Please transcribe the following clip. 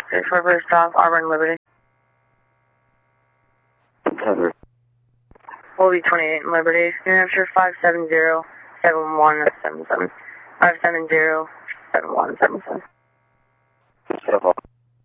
for first off, Auburn Liberty. Cover. Will be 28 in Liberty, New Hampshire 570-7177. 570-7177.